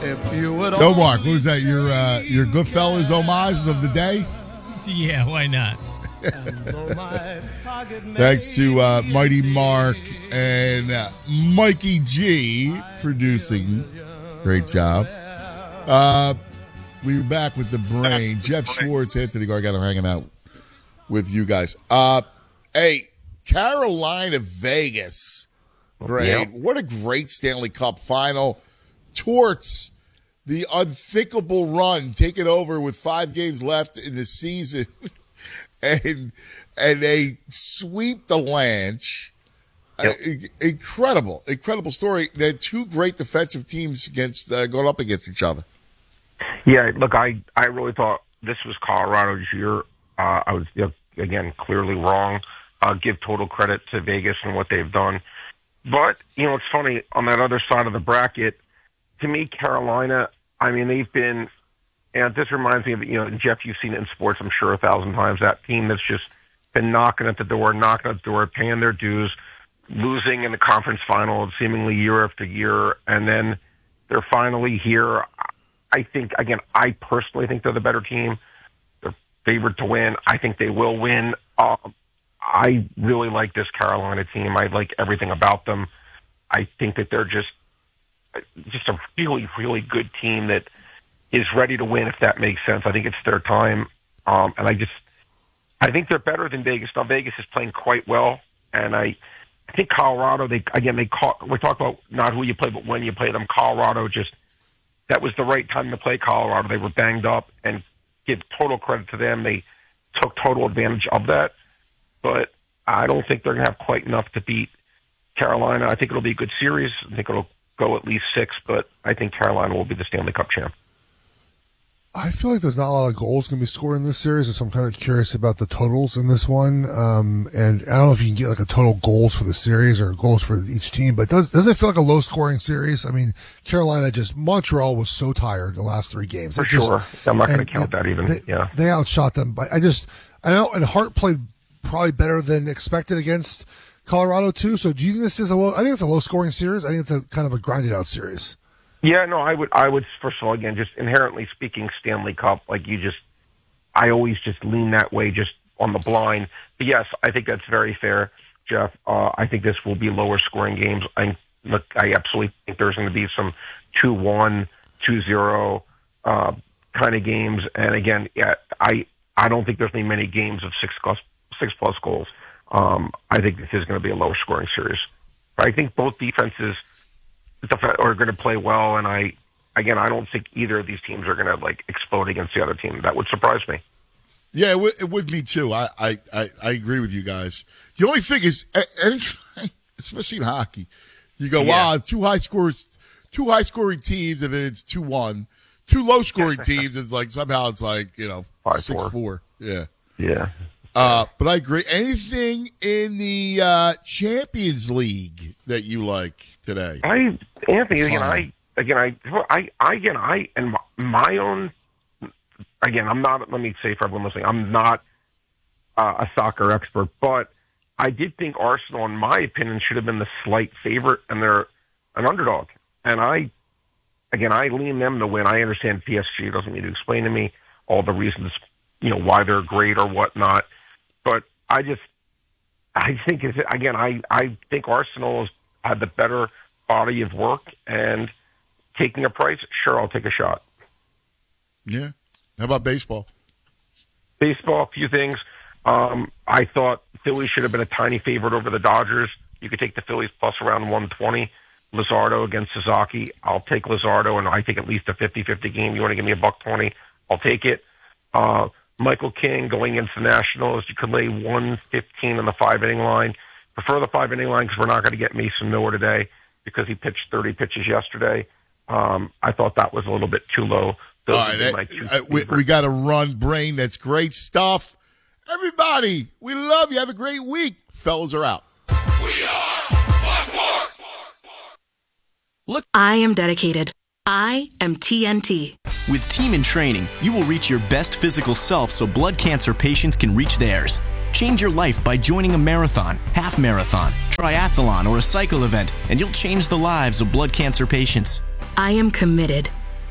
No, Mark, what was that? Your Goodfellas homage of the day? Yeah, why not? Thanks to Mighty Mark and Mikey G producing. Great job. We're back with the brain. Jeff Schwartz, Anthony Gargano hanging out with you guys. Hey, Carolina, Vegas. Brain. What a great Stanley Cup final. Torts the unthinkable run, taken over with 5 games left in the season, and they sweep the Lanch. Incredible story. They had 2 great defensive teams against going up against each other. Yeah, look, I really thought this was Colorado's year. I was again clearly wrong. Give total credit to Vegas and what they've done, but it's funny on that other side of the bracket. To me, Carolina, I mean, they've been, and this reminds me of, Jeff, you've seen it in sports, I'm sure, 1,000 times, that team that's just been knocking at the door, paying their dues, losing in the conference final seemingly year after year, and then they're finally here. I think, again, I personally think they're the better team. They're favored to win. I think they will win. I really like this Carolina team. I like everything about them. I think that they're just a really, really good team that is ready to win, if that makes sense. I think it's their time. And I think they're better than Vegas. Now, Vegas is playing quite well. And I think Colorado, we talk about not who you play, but when you play them. Colorado that was the right time to play Colorado. They were banged up, and give total credit to them. They took total advantage of that. But I don't think they're going to have quite enough to beat Carolina. I think it'll be a good series. I think it'll go at least 6, but I think Carolina will be the Stanley Cup champ. I feel like there's not a lot of goals going to be scored in this series, so I'm kind of curious about the totals in this one. And I don't know if you can get like a total goals for the series or goals for each team, but does it feel like a low-scoring series? I mean, Montreal was so tired the last 3 games. For sure. I'm not going to count that even. They outshot them, but I know, and Hart played probably better than expected against Colorado too. So do you think this is I think it's a low scoring series. I think it's a kind of a grinded out series. Yeah, no, I would first of all, again, just inherently speaking, Stanley Cup, I always just lean that way, just on the blind. But yes, I think that's very fair, Jeff. I think this will be lower scoring games. I absolutely think there's going to be some 2-1, 2-0 kind of games. And again, I don't think there's going to be many games of 6+ goals. I think this is going to be a lower scoring series. I think both defenses are going to play well, and I don't think either of these teams are going to explode against the other team. That would surprise me. Yeah, it would me too. I agree with you guys. The only thing is, anytime, especially in hockey, you go, wow, 2 high scoring teams, and then it's 2-1. 2 low scoring teams, it's somehow it's 6-4. Yeah. Yeah. But I agree. Anything in the Champions League that you like today? Anthony, I'm not, let me say for everyone listening, I'm not a soccer expert, but I did think Arsenal, in my opinion, should have been the slight favorite, and they're an underdog. And I lean them to win. I understand PSG doesn't need to explain to me all the reasons, why they're great or whatnot. But I think Arsenal has had the better body of work, and taking a price, sure, I'll take a shot. Yeah. How about baseball? Baseball, a few things. I thought Phillies should have been a tiny favorite over the Dodgers. You could take the Phillies plus around 120. Luzardo against Suzuki. I'll take Luzardo, and I think at least a 50-50 game. You want to give me $1.20? I'll take it. Michael King going into the Nationals. You could lay 115 on the 5-inning line. Prefer the 5-inning line because we're not going to get Mason Miller today because he pitched 30 pitches yesterday. I thought that was a little bit too low. All right, we got to run, Brain. That's great stuff. Everybody, we love you. Have a great week. Fellas are out. We are Look, I am dedicated. I am TNT. With Team in Training, you will reach your best physical self so blood cancer patients can reach theirs. Change your life by joining a marathon, half marathon, triathlon, or a cycle event, and you'll change the lives of blood cancer patients. I am committed.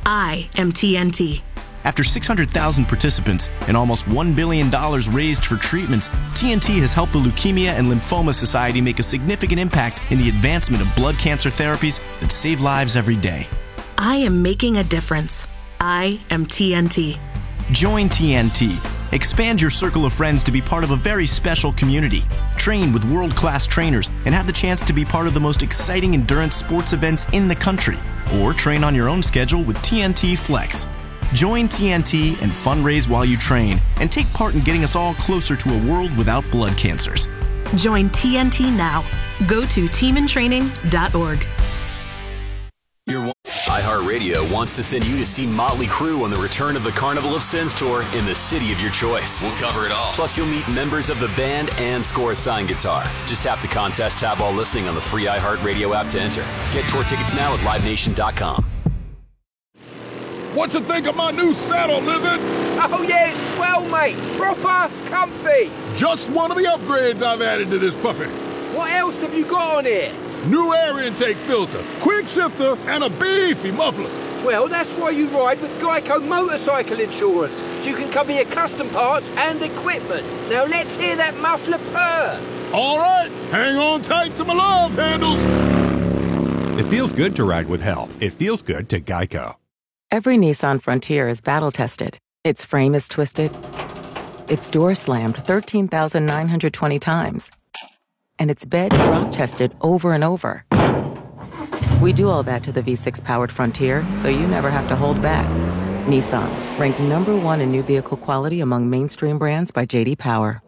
I am TNT. After 600,000 participants and almost $1 billion raised for treatments, TNT has helped the Leukemia and Lymphoma Society make a significant impact in the advancement of blood cancer therapies that save lives every day. I am making a difference. I am TNT. Join TNT. Expand your circle of friends to be part of a very special community. Train with world-class trainers and have the chance to be part of the most exciting endurance sports events in the country. Or train on your own schedule with TNT Flex. Join TNT and fundraise while you train and take part in getting us all closer to a world without blood cancers. Join TNT now. Go to teamintraining.org. iHeartRadio wants to send you to see Motley Crue on the return of the Carnival of Sins tour in the city of your choice. We'll cover it all. Plus, you'll meet members of the band and score a signed guitar. Just tap the contest tab while listening on the free iHeartRadio app to enter. Get tour tickets now at LiveNation.com. What you think of my new saddle, Lizard? Oh, yeah, it's swell, mate. Proper comfy. Just one of the upgrades I've added to this puppy. What else have you got on here? New air intake filter, quick shifter, and a beefy muffler. Well, that's why you ride with Geico Motorcycle Insurance, so you can cover your custom parts and equipment. Now let's hear that muffler purr. All right, hang on tight to my love handles. It feels good to ride with help. It feels good to Geico. Every Nissan Frontier is battle-tested. Its frame is twisted. Its door slammed 13,920 times. And its bed drop-tested over and over. We do all that to the V6-powered Frontier, so you never have to hold back. Nissan, ranked #1 in new vehicle quality among mainstream brands by J.D. Power.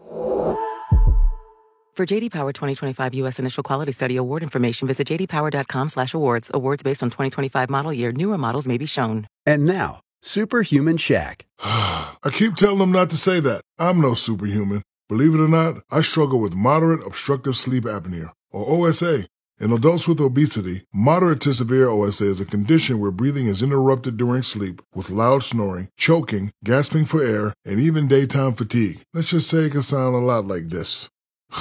For J.D. Power 2025 U.S. Initial Quality Study award information, visit jdpower.com/awards. Awards based on 2025 model year. Newer models may be shown. And now, Superhuman Shaq. I keep telling them not to say that. I'm no superhuman. Believe it or not, I struggle with moderate obstructive sleep apnea, or OSA. In adults with obesity, moderate to severe OSA is a condition where breathing is interrupted during sleep with loud snoring, choking, gasping for air, and even daytime fatigue. Let's just say it can sound a lot like this.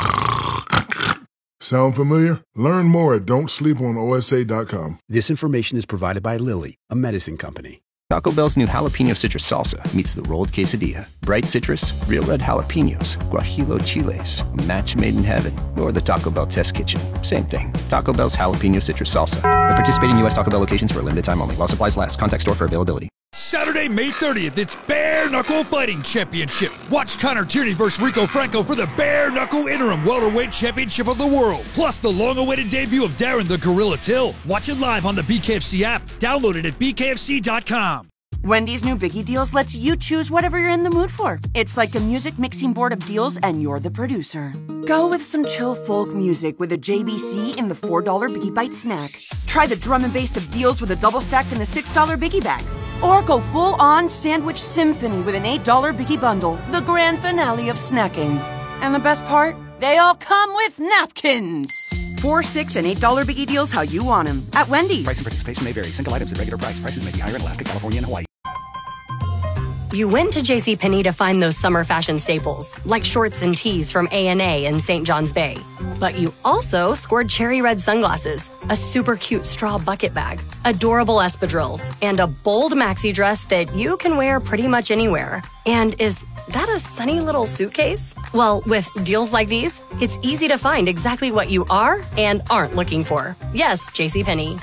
Sound familiar? Learn more at don'tsleeponosa.com. This information is provided by Lilly, a medicine company. Taco Bell's new jalapeno citrus salsa meets the rolled quesadilla. Bright citrus, real red jalapenos, guajillo chiles, a match made in heaven, or the Taco Bell test kitchen. Same thing. Taco Bell's jalapeno citrus salsa. At participating U.S. Taco Bell locations for a limited time only. While supplies last. Contact store for availability. Saturday, May 30th, it's Bare Knuckle Fighting Championship. Watch Connor Tierney versus Rico Franco for the Bare Knuckle Interim Welterweight Championship of the World. Plus the long-awaited debut of Darren the Gorilla Till. Watch it live on the BKFC app. Download it at bkfc.com. Wendy's new Biggie Deals lets you choose whatever you're in the mood for. It's like a music mixing board of deals, and you're the producer. Go with some chill folk music with a JBC in the $4 Biggie Bite snack. Try the drum and bass of deals with a double stack in the $6 Biggie Bag. Or go full-on sandwich symphony with an $8 Biggie Bundle, the grand finale of snacking. And the best part? They all come with napkins. $4, $6, and $8 Biggie Deals how you want them at Wendy's. Price and participation may vary. Single items at regular price. Prices may be higher in Alaska, California, and Hawaii. You went to JCPenney to find those summer fashion staples, like shorts and tees from A&A and St. John's Bay. But you also scored cherry red sunglasses, a super cute straw bucket bag, adorable espadrilles, and a bold maxi dress that you can wear pretty much anywhere. And is that a sunny little suitcase? Well, with deals like these, it's easy to find exactly what you are and aren't looking for. Yes, JCPenney.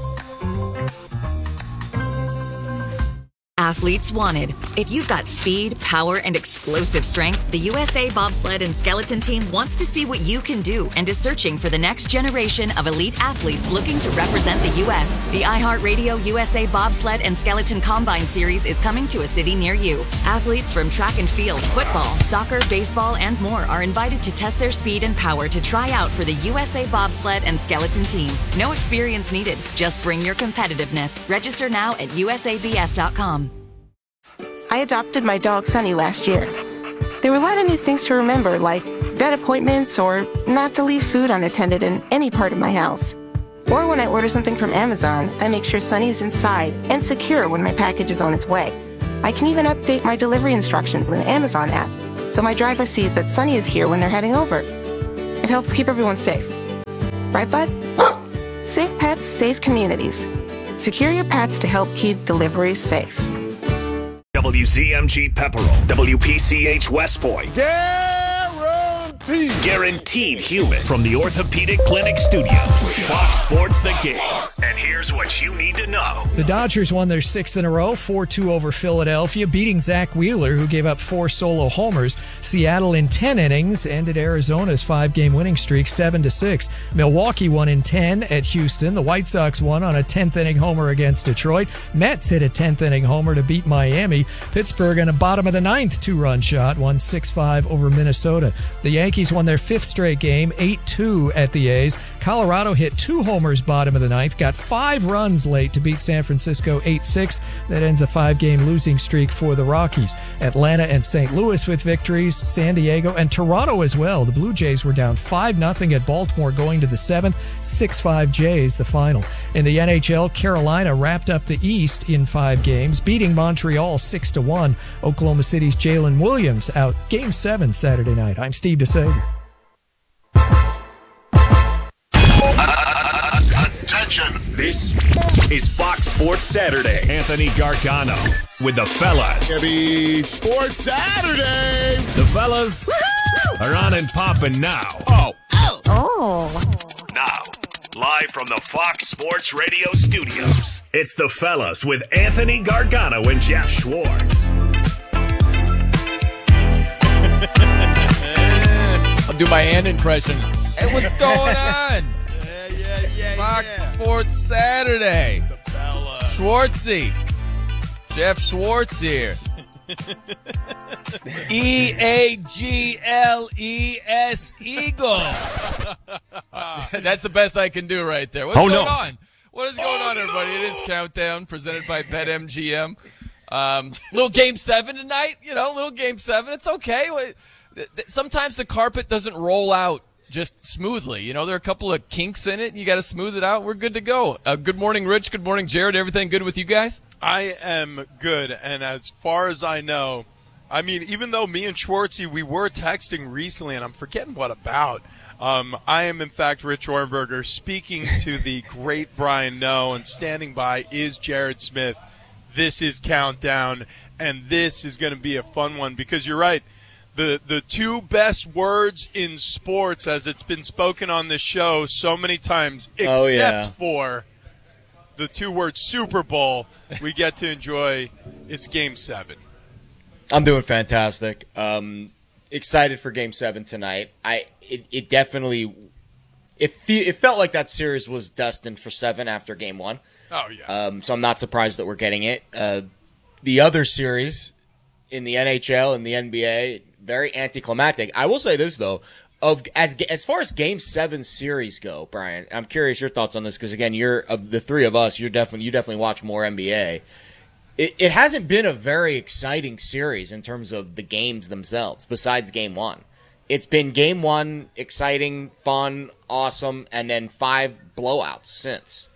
Athletes wanted. If you've got speed, power, and explosive strength, the USA Bobsled and Skeleton Team wants to see what you can do and is searching for the next generation of elite athletes looking to represent the U.S. The iHeartRadio USA Bobsled and Skeleton Combine Series is coming to a city near you. Athletes from track and field, football, soccer, baseball, and more are invited to test their speed and power to try out for the USA Bobsled and Skeleton Team. No experience needed. Just bring your competitiveness. Register now at usabs.com. I adopted my dog Sunny last year. There were a lot of new things to remember, like vet appointments or not to leave food unattended in any part of my house. Or when I order something from Amazon, I make sure Sunny is inside and secure when my package is on its way. I can even update my delivery instructions with the Amazon app, so my driver sees that Sunny is here when they're heading over. It helps keep everyone safe. Right, bud? Safe pets, safe communities. Secure your pets to help keep deliveries safe. WZMG Pepperell, WPCH West Point. Guaranteed human. From the Orthopedic Clinic Studios, Fox Sports The Game. And here's what you need to know. The Dodgers won their 6th in a row, 4-2 over Philadelphia, beating Zach Wheeler, who gave up 4 solo homers. Seattle in 10 innings ended Arizona's 5-game winning streak 7-6. Milwaukee won in 10 at Houston. The White Sox won on a 10th-inning homer against Detroit. Mets hit a 10th-inning homer to beat Miami. Pittsburgh on a bottom-of-the-ninth 2-run shot won 6-5 over Minnesota. The Yankees won their 5th straight game, 8-2 at the A's. Colorado hit 2 homers bottom of the ninth, got 5 runs late to beat San Francisco 8-6. That ends a 5-game losing streak for the Rockies. Atlanta and St. Louis with victories, San Diego and Toronto as well. The Blue Jays were down 5-0 at Baltimore going to the 7th, 6-5 Jays the final. In the NHL, Carolina wrapped up the East in 5 games, beating Montreal 6-1. Oklahoma City's Jalen Williams out Game 7 Saturday night. I'm Steve DeSager. Attention. This is Fox Sports Saturday. Anthony Gargano with the fellas. Happy Sports Saturday. The fellas are on and popping now. Now, live from the Fox Sports Radio studios, it's the fellas with Anthony Gargano and Jeff Schwartz. I'll do my hand impression. Hey, what's going on? Fox Sports Saturday. Schwartzy. Jeff Schwartz here. E-A-G-L-E-S, Eagle. That's the best I can do right there. What's going on? What is going on, everybody? It is Countdown, presented by BetMGM. Little Game 7 tonight. Little Game 7. It's okay. Sometimes the carpet doesn't roll out just smoothly. There are a couple of kinks in it. You got to smooth it out. We're good to go. Good morning, Rich. Good morning, Jared. Everything good with you guys? I am good. And as far as I know, even though me and Schwartzy, we were texting recently, and I'm forgetting what about, I am, in fact, Rich Orenberger, speaking to the great Brian Noe, and standing by is Jared Smith. This is Countdown, and this is going to be a fun one because you're right. The 2 best words in sports, as it's been spoken on this show so many times, except for the 2 words Super Bowl, we get to enjoy. It's Game 7. I'm doing fantastic. Excited for Game 7 tonight. It definitely it felt like that series was destined for 7 after Game 1. Oh yeah. So I'm not surprised that we're getting it. The other series in the NHL and the NBA, very anticlimactic. I will say this though, as far as Game 7 series go, Brian, I'm curious your thoughts on this because again, you're of the 3 of us, you definitely watch more NBA. It hasn't been a very exciting series in terms of the games themselves, besides Game 1. It's been Game 1, exciting, fun, awesome, and then 5 blowouts since.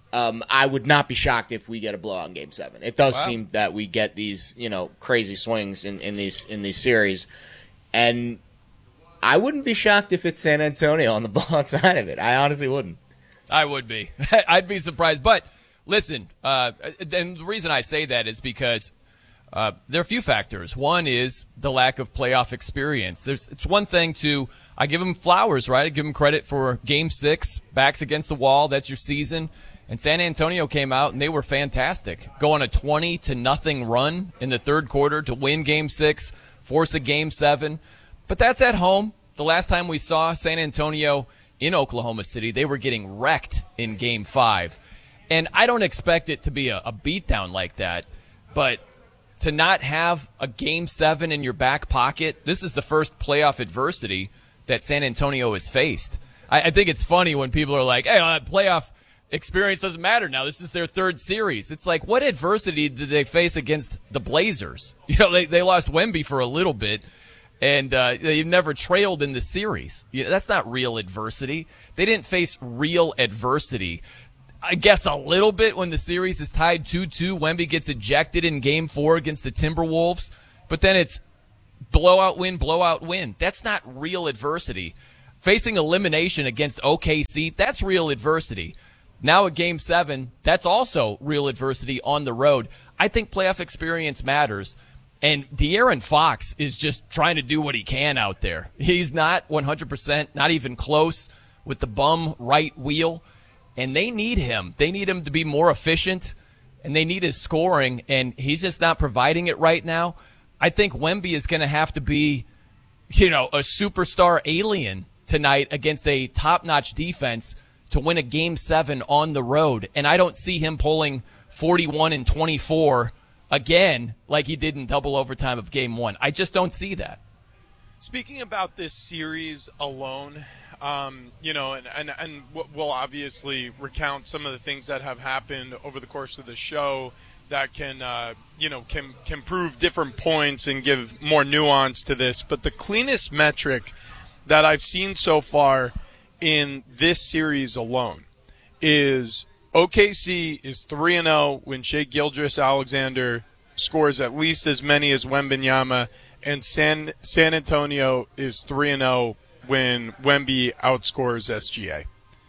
I would not be shocked if we get a blowout in Game 7. It does seem that we get these, crazy swings in these series, and I wouldn't be shocked if it's San Antonio on the blowout side of it. I honestly wouldn't. I would be. I'd be surprised. But listen, and the reason I say that is because there are a few factors. One is the lack of playoff experience. It's one thing I give them flowers, right? I give them credit for Game 6, backs against the wall. That's your season. And San Antonio came out, and they were fantastic. Go on a 20-0 run in the third quarter to win Game 6, force a Game 7. But that's at home. The last time we saw San Antonio in Oklahoma City, they were getting wrecked in Game 5. And I don't expect it to be a beatdown like that. But to not have a Game 7 in your back pocket, this is the first playoff adversity that San Antonio has faced. I think it's funny when people are like, hey, playoff experience doesn't matter now. This is their 3rd series. It's like, what adversity did they face against the Blazers? They lost Wemby for a little bit, and they've never trailed in the series. That's not real adversity. They didn't face real adversity. I guess a little bit when the series is tied 2-2. Wemby gets ejected in Game 4 against the Timberwolves, but then it's blowout win. That's not real adversity. Facing elimination against OKC, that's real adversity. Now at Game 7, that's also real adversity on the road. I think playoff experience matters. And De'Aaron Fox is just trying to do what he can out there. He's not 100%, not even close, with the bum right wheel. And they need him. They need him to be more efficient, and they need his scoring, and he's just not providing it right now. I think Wemby is going to have to be, a superstar alien tonight against a top-notch defense to win a Game 7 on the road. And I don't see him pulling 41 and 24 again like he did in double overtime of Game 1. I just don't see that. Speaking about this series alone, and we'll obviously recount some of the things that have happened over the course of the show that can prove different points and give more nuance to this. But the cleanest metric that I've seen so far in this series alone is OKC is 3-0 when Shai Gilgeous-Alexander scores at least as many as Wembanyama, and San Antonio is 3-0 when Wemby outscores SGA.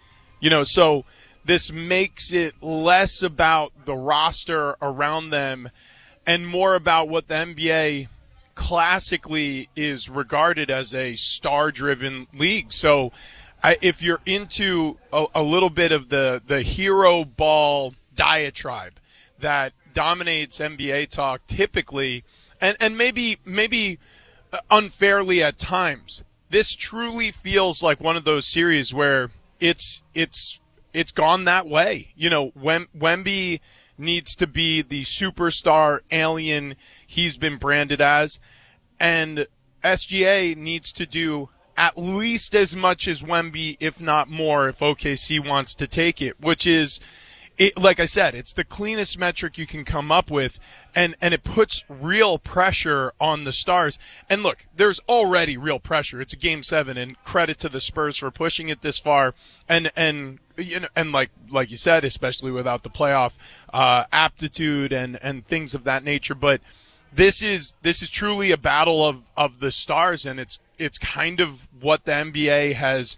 So this makes it less about the roster around them and more about what the NBA classically is regarded as a star-driven league. So if you're into a little bit of the hero ball diatribe that dominates NBA talk typically, and maybe unfairly at times, this truly feels like one of those series where it's gone that way. Wemby needs to be the superstar alien he's been branded as, and SGA needs to do at least as much as Wemby, if not more, if OKC wants to take it, which is, like I said, it's the cleanest metric you can come up with, and it puts real pressure on the Stars. And look, there's already real pressure. It's a Game 7, and credit to the Spurs for pushing it this far. And like you said, especially without the playoff aptitude and things of that nature. But this is truly a battle of the Stars, and it's kind of what the NBA has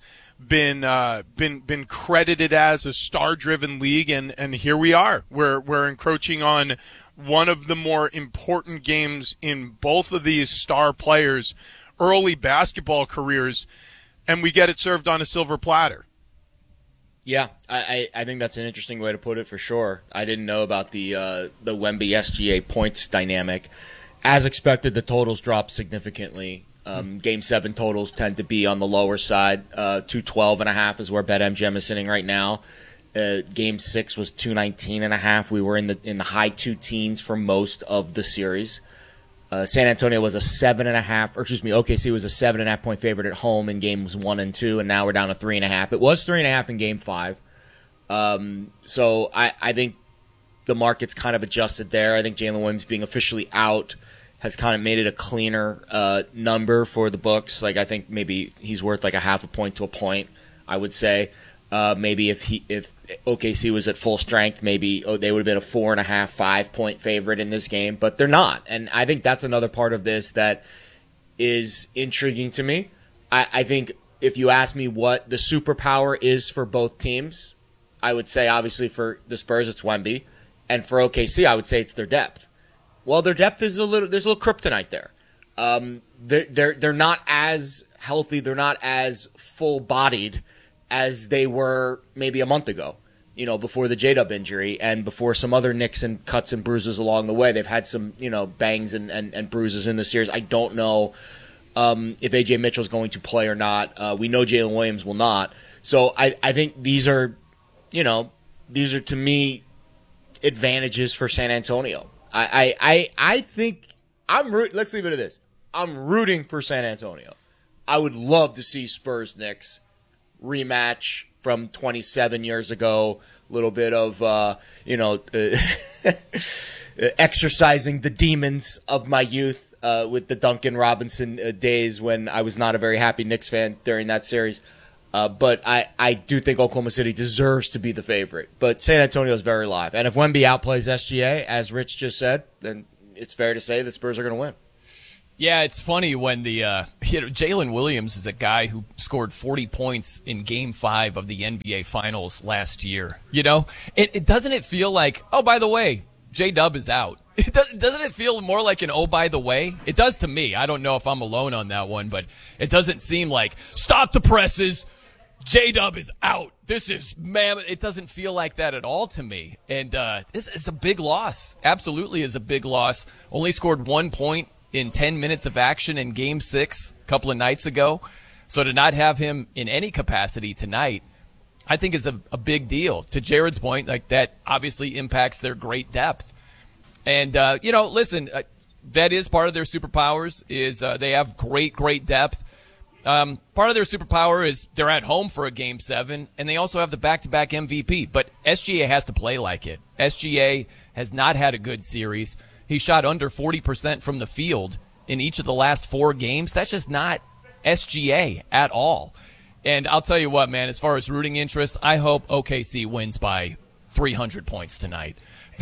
been credited as, a star-driven league, and here we are. We're encroaching on one of the more important games in both of these star players' early basketball careers, and we get it served on a silver platter. Yeah, I think that's an interesting way to put it for sure. I didn't know about the Wemby SGA points dynamic. As expected, the totals dropped significantly. Game 7 totals tend to be on the lower side. 212.5 is where BetMGM is sitting right now. Game 6 was 219.5. We were in the high two teens for most of the series. San Antonio was OKC was a 7.5 point favorite at home in games 1 and 2, and now we're down to 3.5. It was 3.5 in Game 5. So I think the market's kind of adjusted there. I think Jalen Williams being officially out has kind of made it a cleaner number for the books. Like, I think maybe he's worth like a half a point to a point, I would say. Maybe if OKC was at full strength, maybe they would have been a 4.5, 5 point favorite in this game, but they're not. And I think that's another part of this that is intriguing to me. I think if you ask me what the superpower is for both teams, I would say obviously for the Spurs it's Wemby, and for OKC I would say it's their depth. Well, their depth is there's a little kryptonite there. They're not as healthy, they're not as full bodied as they were maybe a month ago, before the J-Dub injury and before some other nicks and cuts and bruises along the way. They've had some, bangs and bruises in the series. I don't know if A.J. Mitchell's going to play or not. We know Jalen Williams will not. So I think these are to me advantages for San Antonio. I think let's leave it at this. I'm rooting for San Antonio. I would love to see Spurs-Knicks rematch from 27 years ago. A little bit of, exercising the demons of my youth with the Duncan Robinson days when I was not a very happy Knicks fan during that series. But I do think Oklahoma City deserves to be the favorite. But San Antonio is very live. And if Wemby outplays SGA, as Rich just said, then it's fair to say the Spurs are going to win. Yeah, it's funny when the Jalen Williams is a guy who scored 40 points in Game 5 of the NBA Finals last year. It doesn't it feel like, oh, by the way, J-Dub is out. Doesn't it feel more like an oh, by the way? It does to me. I don't know if I'm alone on that one, but it doesn't seem like, stop the presses, J-Dub is out. This is, man, it doesn't feel like that at all to me. And this is a big loss. Absolutely is a big loss. Only scored 1 point in 10 minutes of action in Game 6 a couple of nights ago. So to not have him in any capacity tonight, I think is a big deal. To Jared's point, like that obviously impacts their great depth. And, listen, that is part of their superpowers is they have great depth. Part of their superpower is they're at home for a Game 7, and they also have the back-to-back MVP. But SGA has to play like it. SGA has not had a good series. He shot under 40% from the field in each of the last 4 games. That's just not SGA at all. And I'll tell you what, man, as far as rooting interest, I hope OKC wins by 300 points tonight.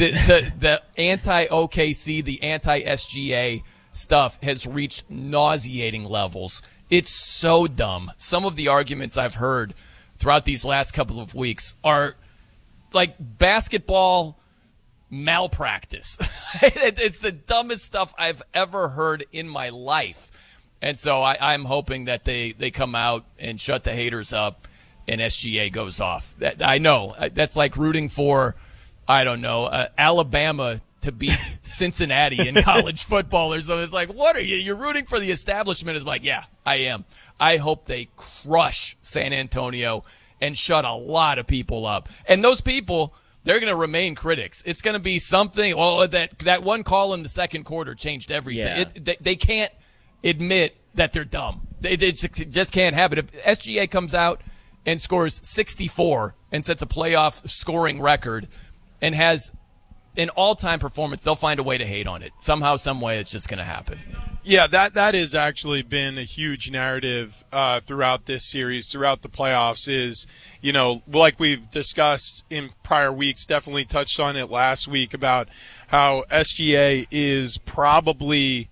The anti-OKC, the anti-SGA stuff has reached nauseating levels. It's so dumb. Some of the arguments I've heard throughout these last couple of weeks are like basketball malpractice. It's the dumbest stuff I've ever heard in my life. And so I'm hoping that they come out and shut the haters up and SGA goes off. I know. That's like rooting for, I don't know, Alabama to beat Cincinnati in college football or something. It's like, what are you? You're rooting for the establishment. It's like, yeah, I am. I hope they crush San Antonio and shut a lot of people up. And those people, they're going to remain critics. It's going to be something, well, that one call in the second quarter changed everything. Yeah. They can't admit that they're dumb. It just can't happen. If SGA comes out and scores 64 and sets a playoff scoring record and has an all-time performance, they'll find a way to hate on it. Somehow, some way, it's just going to happen. Yeah, that has actually been a huge narrative throughout this series, throughout the playoffs is, like we've discussed in prior weeks, definitely touched on it last week about how SGA is probably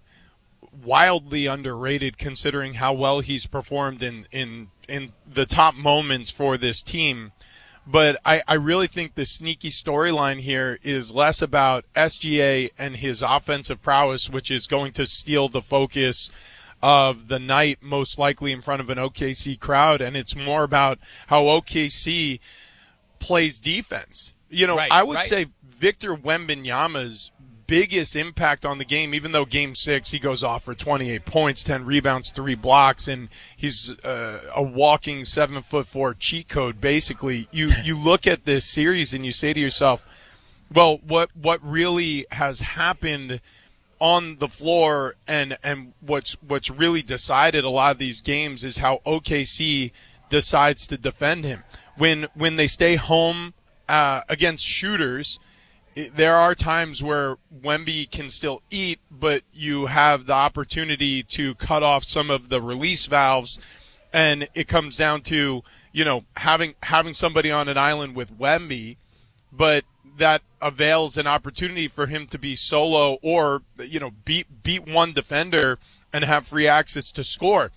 wildly underrated considering how well he's performed in the top moments for this team. But I really think the sneaky storyline here is less about SGA and his offensive prowess, which is going to steal the focus of the night, most likely in front of an OKC crowd, and it's more about how OKC plays defense. I would say Victor Wembanyama's biggest impact on the game, even though Game 6 he goes off for 28 points, 10 rebounds, 3 blocks, and he's a walking 7'4" cheat code. Basically, you look at this series and you say to yourself, well, what really has happened on the floor and what's really decided a lot of these games is how OKC decides to defend him when they stay home against shooters. There are times where Wemby can still eat, but you have the opportunity to cut off some of the release valves, and it comes down to, having somebody on an island with Wemby, but that avails an opportunity for him to be solo or, beat one defender and have free access to score.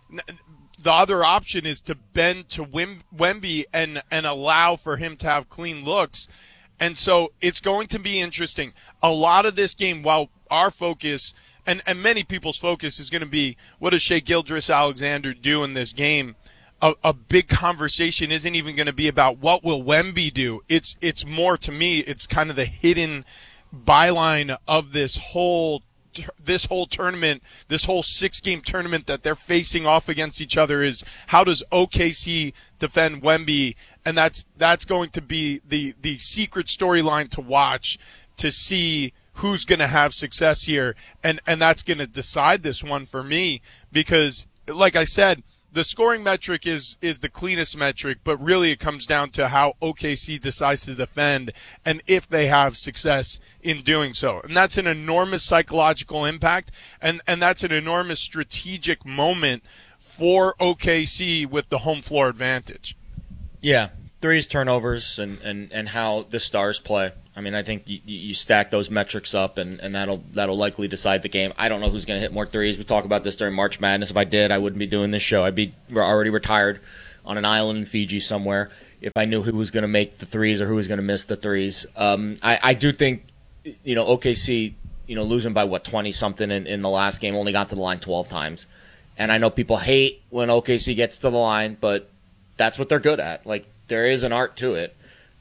The other option is to bend to Wemby and allow for him to have clean looks. And so it's going to be interesting. A lot of this game, while our focus and many people's focus is going to be what does Shai Gilgeous-Alexander do in this game, a big conversation isn't even going to be about what will Wemby do. It's more, to me, it's kind of the hidden byline of this whole tournament, this whole 6-game tournament that they're facing off against each other is how does OKC defend Wemby, and that's going to be the secret storyline to watch to see who's going to have success here, and that's going to decide this one for me because, like I said, the scoring metric is the cleanest metric, but really it comes down to how OKC decides to defend and if they have success in doing so. And that's an enormous psychological impact, and that's an enormous strategic moment for OKC with the home floor advantage. Yeah, threes, turnovers, and how the Stars play. I mean, I think you stack those metrics up, and that'll likely decide the game. I don't know who's going to hit more threes. We talk about this during March Madness. If I did, I wouldn't be doing this show. I'd be already retired on an island in Fiji somewhere if I knew who was going to make the threes or who was going to miss the threes. I do think, OKC, losing by 20-something in the last game, only got to the line 12 times. And I know people hate when OKC gets to the line, but that's what they're good at. Like, there is an art to it.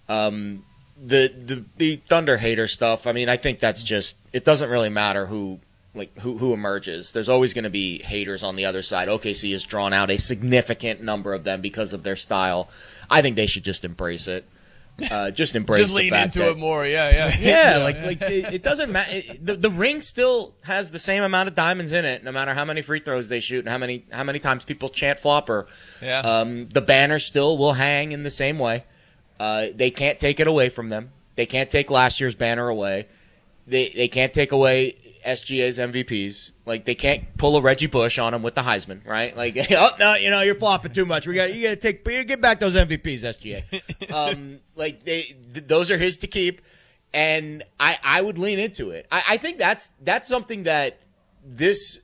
The Thunder hater stuff, I mean, I think that's just, it doesn't really matter who emerges. There's always going to be haters on the other side. OKC has drawn out a significant number of them because of their style. I think they should just embrace it. Just embrace just the lean fact into that, it more. Yeah. It doesn't matter. The ring still has the same amount of diamonds in it, no matter how many free throws they shoot and how many times people chant flopper. Yeah. The banner still will hang in the same way. They can't take it away from them. They can't take last year's banner away. They can't take away SGA's MVPs. Like, they can't pull a Reggie Bush on them with the Heisman, right? Like, oh no, you're flopping too much. You got to get back those MVPs, SGA. Those are his to keep, and I would lean into it. I think that's something that this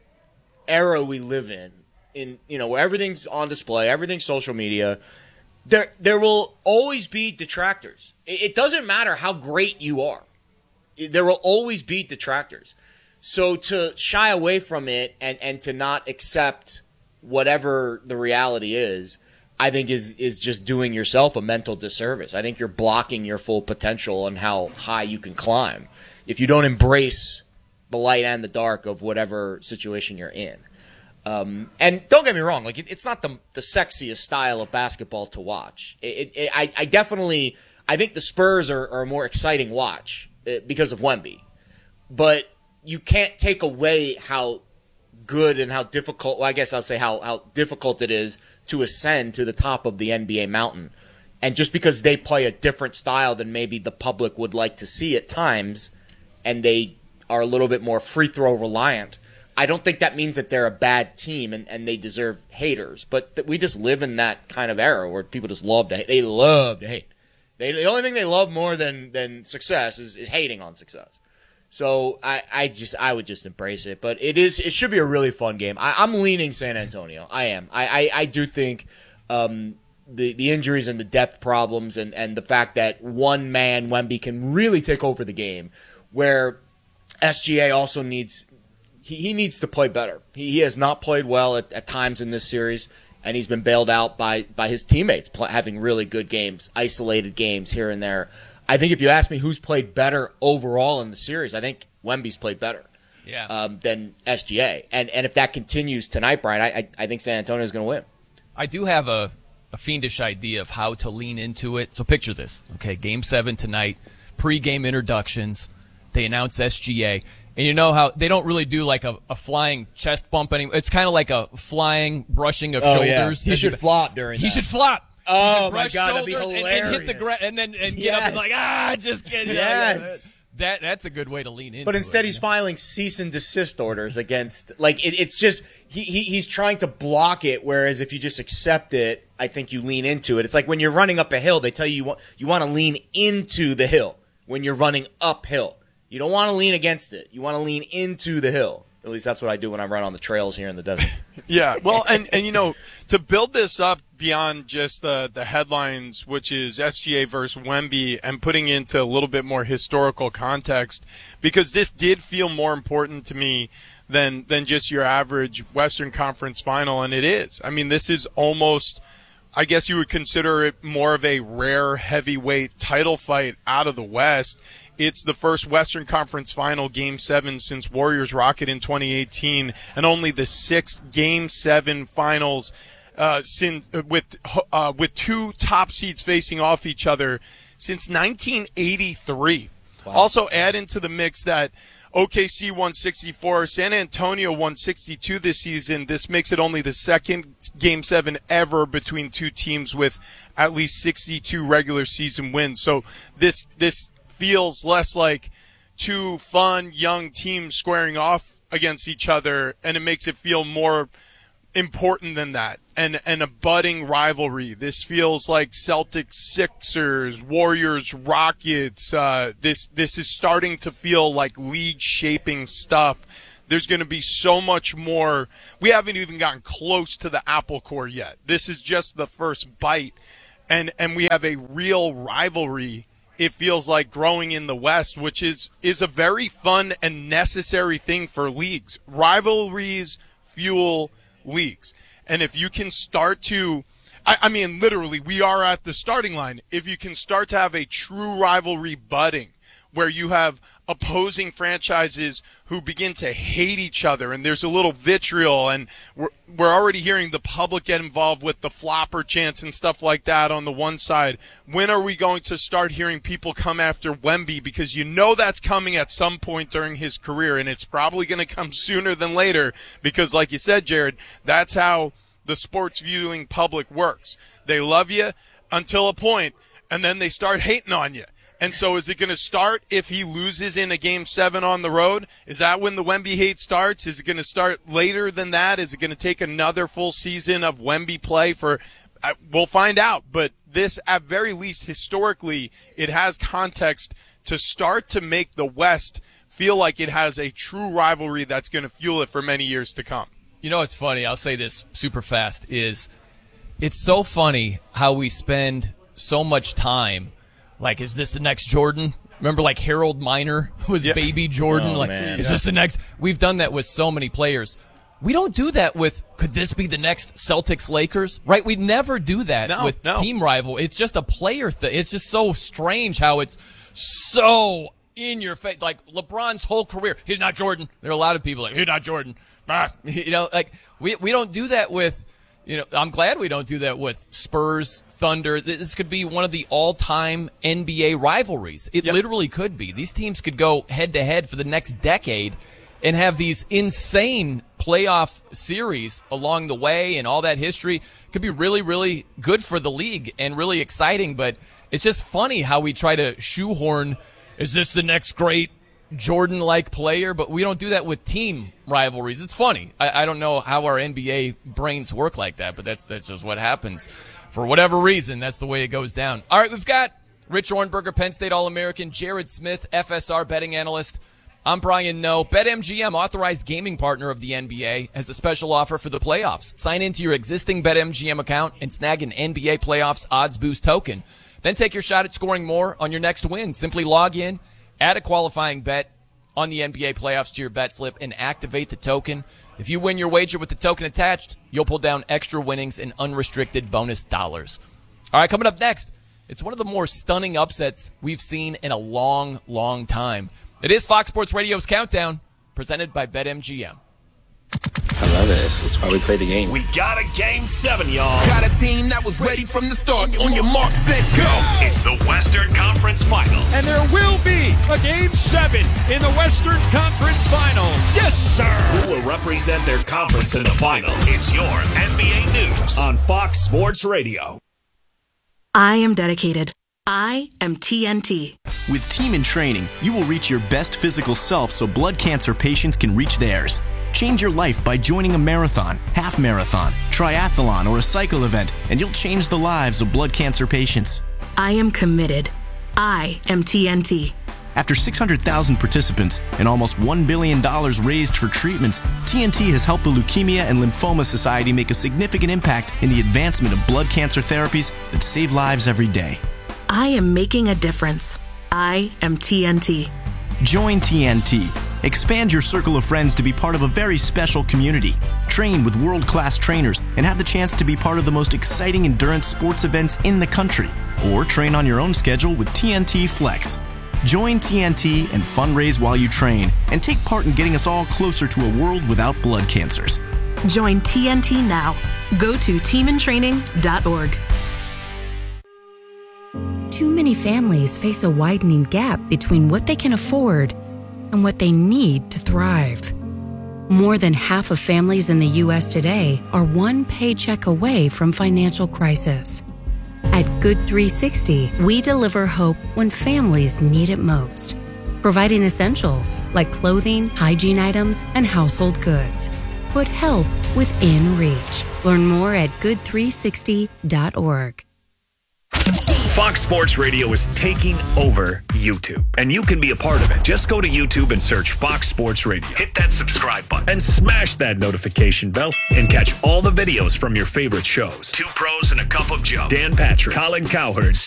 era we live in where everything's on display, everything's social media. There will always be detractors. It doesn't matter how great you are. There will always be detractors. So to shy away from it and to not accept whatever the reality is, I think is just doing yourself a mental disservice. I think you're blocking your full potential and how high you can climb if you don't embrace the light and the dark of whatever situation you're in. And don't get me wrong, like it's not the sexiest style of basketball to watch. I definitely think the Spurs are a more exciting watch because of Wemby, but you can't take away how good and how difficult. Well, I guess I'll say how difficult it is to ascend to the top of the NBA mountain. And just because they play a different style than maybe the public would like to see at times, and they are a little bit more free throw reliant, I don't think that means that they're a bad team and they deserve haters. But we just live in that kind of era where people just love to hate. They love to hate. The only thing they love more than success is hating on success. So I would just embrace it. But it should be a really fun game. I'm leaning San Antonio. I am. I do think the injuries and the depth problems and the fact that one man, Wemby, can really take over the game, where SGA also needs he needs to play better. He has not played well at times in this series, and he's been bailed out by his teammates having really good games, isolated games here and there. I think if you ask me who's played better overall in the series, I think Wemby's played better than SGA. And if that continues tonight, Brian, I think San Antonio is going to win. I do have a fiendish idea of how to lean into it. So picture this. Okay, Game 7 tonight, pre-game introductions. They announce SGA. And you know how they don't really do like a flying chest bump anymore. It's kind of like a flying brushing of shoulders. Yeah. He should flop during that. He should flop. Oh, my God, that'd be hilarious. And hit the ground and then get up and like, just kidding. Yes. That's a good way to lean into it. But instead he's filing cease and desist orders against, like, it's just, he's trying to block it, whereas if you just accept it, I think you lean into it. It's like when you're running up a hill, they tell you want to lean into the hill when you're running uphill. You don't want to lean against it. You want to lean into the hill. At least that's what I do when I run on the trails here in the desert. Yeah, well, and to build this up beyond just the headlines, which is SGA versus Wemby, and putting into a little bit more historical context, because this did feel more important to me than just your average Western Conference final, and it is. I mean, this is almost, I guess you would consider it more of a rare heavyweight title fight out of the West. It's the first Western Conference Final Game 7 since Warriors Rocket in 2018, and only the sixth Game 7 finals with two top seeds facing off each other since 1983. Wow. Also add into the mix that OKC won 64, San Antonio won 62 this season. This makes it only the second Game 7 ever between two teams with at least 62 regular season wins. So this feels less like two fun young teams squaring off against each other, and it makes it feel more important than that, and a budding rivalry. This feels like Celtics Sixers, Warriors Rockets. This is starting to feel like league shaping stuff. There's going to be so much more. We haven't even gotten close to the apple core yet. This is just the first bite, and we have a real rivalry. It feels like growing in the West, which is a very fun and necessary thing for leagues. Rivalries fuel leagues. And if you can start to, I mean, literally, we are at the starting line. If you can start to have a true rivalry budding where you have opposing franchises who begin to hate each other and there's a little vitriol, and we're already hearing the public get involved with the flopper chants and stuff like that on the one side. When are we going to start hearing people come after Wemby? Because you know that's coming at some point during his career, and it's probably going to come sooner than later because, like you said, Jared, that's how the sports viewing public works. They love you until a point, and then they start hating on you. And so is it going to start if he loses in a Game 7 on the road? Is that when the Wemby hate starts? Is it going to start later than that? Is it going to take another full season of Wemby play for we'll find out. But this, at very least, historically, it has context to start to make the West feel like it has a true rivalry that's going to fuel it for many years to come. You know what's funny? I'll say this super fast. It's so funny how we spend so much time like, is this the next Jordan? Remember, like, Harold Miner was baby Jordan? Is this the next? We've done that with so many players. We don't do that with, could this be the next Celtics-Lakers? Right? We never do that with team rival. It's just a player thing. It's just so strange how it's so in your face. Like, LeBron's whole career, he's not Jordan. There are a lot of people like, he's not Jordan. You know, like, we don't do that with, you know, I'm glad we don't do that with Spurs, Thunder. This could be one of the all-time NBA rivalries. It literally could be. These teams could go head-to-head for the next decade and have these insane playoff series along the way, and all that history could be really, really good for the league and really exciting. But it's just funny how we try to shoehorn, is this the next great Jordan-like player? But we don't do that with team rivalries. It's funny. I don't know how our NBA brains work like that, but that's just what happens. For whatever reason, that's the way it goes down. All right, we've got Rich Ohrnberger, Penn State All-American, Jared Smith, FSR betting analyst. I'm Brian Noe. BetMGM, authorized gaming partner of the NBA, has a special offer for the playoffs. Sign into your existing BetMGM account and snag an NBA playoffs odds boost token. Then take your shot at scoring more on your next win. Simply log in, add a qualifying bet on the NBA playoffs to your bet slip, and activate the token. If you win your wager with the token attached, you'll pull down extra winnings and unrestricted bonus dollars. All right, coming up next, it's one of the more stunning upsets we've seen in a long, long time. It is Fox Sports Radio's Countdown, presented by BetMGM. I love this. It's why we play the game. We got a Game 7, y'all. Got a team that was ready from the start. On your mark, set, go. It's the Western Conference Finals. And there will be a Game 7 in the Western Conference Finals. Yes, sir. Who will represent their conference in the finals? It's your NBA News on Fox Sports Radio. I am dedicated. I am TNT. With Team in Training, you will reach your best physical self so blood cancer patients can reach theirs. Change your life by joining a marathon, half marathon, triathlon, or a cycle event, and you'll change the lives of blood cancer patients. I am committed. I am TNT. After 600,000 participants and almost $1 billion raised for treatments, TNT has helped the Leukemia and Lymphoma Society make a significant impact in the advancement of blood cancer therapies that save lives every day. I am making a difference. I am TNT. Join TNT. Expand your circle of friends to be part of a very special community. Train with world-class trainers and have the chance to be part of the most exciting endurance sports events in the country. Or train on your own schedule with TNT Flex. Join TNT and fundraise while you train, and take part in getting us all closer to a world without blood cancers. Join TNT now. Go to teamintraining.org. Too many families face a widening gap between what they can afford and what they need to thrive. More than half of families in the U.S. today are one paycheck away from financial crisis. At Good 360, we deliver hope when families need it most, providing essentials like clothing, hygiene items, and household goods. Put help within reach. Learn more at good360.org. Fox Sports Radio is taking over YouTube, and you can be a part of it. Just go to YouTube and search Fox Sports Radio. Hit that subscribe button and smash that notification bell and catch all the videos from your favorite shows. Two Pros and a Cup of Joe, Dan Patrick, Colin Cowherd,